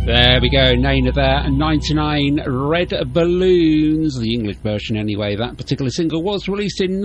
There we go, Nana there, and 99 Red Balloons, the English version anyway. That particular single was released in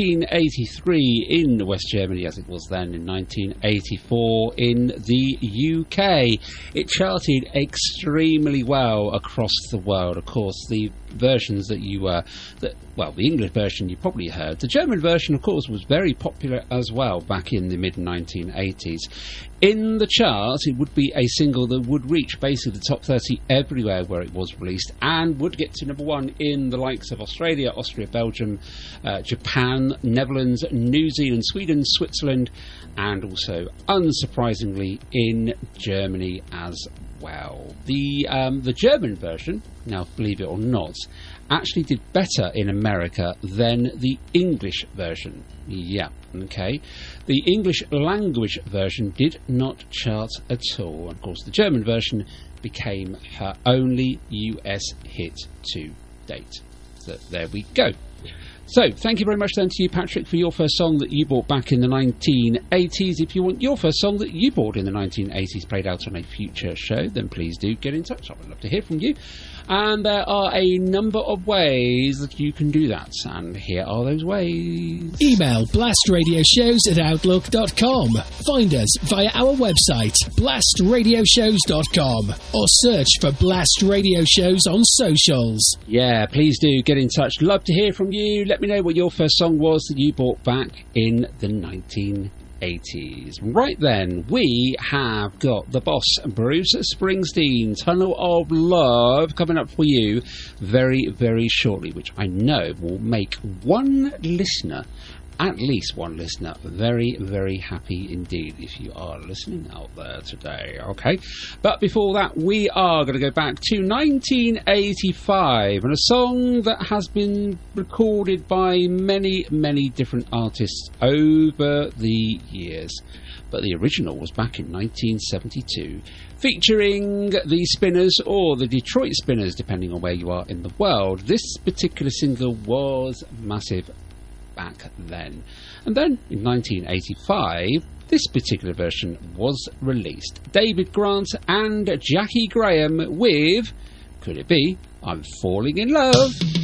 1983 in West Germany, as it was then in 1984 in the UK. It charted extremely well across the world. Of course, the versions that the English version you probably heard. The German version, of course, was very popular as well back in the mid-1980s. In the charts, it would be a single that would reach basically the top 30 everywhere where it was released, and would get to number one in the likes of Australia, Austria, Belgium, Japan, Netherlands, New Zealand, Sweden, Switzerland, and also, unsurprisingly, in Germany as well. The German version, now believe it or not, actually did better in America than the English version. Yeah, okay. The English language version did not chart at all. Of course, the German version became her only US hit to date. So there we go. So, thank you very much then to you, Patrick, for your first song that you bought back in the 1980s. If you want your first song that you bought in the 1980s played out on a future show, then please do get in touch. I would love to hear from you. And there are a number of ways that you can do that. And here are those ways. Email blastradioshows@outlook.com. Find us via our website, blastradioshows.com. Or search for Blast Radio Shows on socials. Yeah, please do get in touch. Love to hear from you. Let me know what your first song was that you bought back in the 1980s. Right then, we have got the boss, Bruce Springsteen, Tunnel of Love, coming up for you very, very shortly, which I know will make one listener, at least one listener, very, very happy indeed if you are listening out there today, okay? But before that, we are going to go back to 1985 and a song that has been recorded by many, many different artists over the years. But the original was back in 1972, featuring the Spinners or the Detroit Spinners, depending on where you are in the world. This particular single was massive back then. And then in 1985, this particular version was released. David Grant and Jackie Graham with, could it be, I'm Falling in Love?